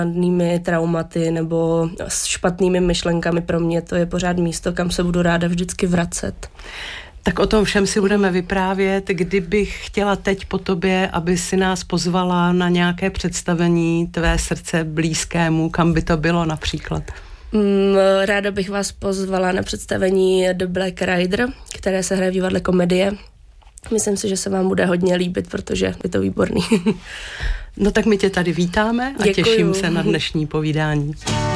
traumaty nebo s špatnými myšlenkami. Pro mě to je pořád místo, kam se budu ráda vždycky vracet. Tak o tom všem si budeme vyprávět. Kdybych chtěla teď po tobě, aby si nás pozvala na nějaké představení tvé srdce blízkému, kam by to bylo například? Ráda bych vás pozvala na představení The Black Rider, které se hraje v divadle Komedie. Myslím si, že se vám bude hodně líbit, protože je to výborný. No tak my tě tady vítáme a Děkuju. Těším se na dnešní povídání.